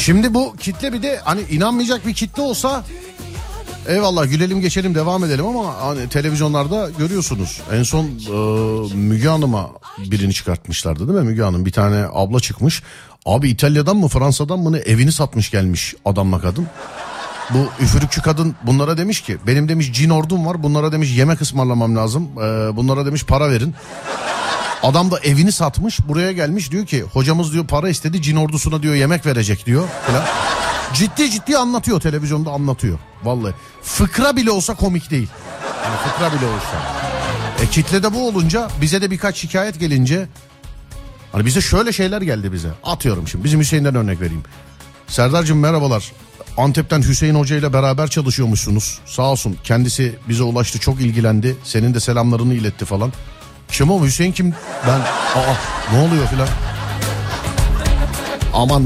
Şimdi bu kitle bir de hani inanmayacak bir kitle olsa eyvallah, gülelim geçelim devam edelim, ama hani televizyonlarda görüyorsunuz. En son Müge Hanım'a birini çıkartmışlardı değil mi? Müge Hanım, bir tane abla çıkmış. Abi İtalya'dan mı Fransa'dan mı ne evini satmış gelmiş adamla kadın. Bu üfürükçü kadın bunlara demiş ki benim demiş cin ordum var, bunlara demiş yemek ısmarlamam lazım. Bunlara demiş para verin. Adam da evini satmış, buraya gelmiş, diyor ki hocamız diyor para istedi, cin ordusuna diyor yemek verecek diyor falan. Ciddi anlatıyor, televizyonda anlatıyor. Vallahi fıkra bile olsa komik değil. Yani fıkra bile olsa. Kitlede bu olunca, bize de birkaç şikayet gelince, hani bize şöyle şeyler geldi bize. Atıyorum şimdi, bizim Hüseyin'den örnek vereyim. Serdar'cığım merhabalar. Antep'ten Hüseyin Hoca ile beraber çalışıyormuşsunuz. Sağ olsun kendisi bize ulaştı, çok ilgilendi. Senin de selamlarını iletti falan. Kim o, Hüseyin kim? Ben ne oluyor filan. Aman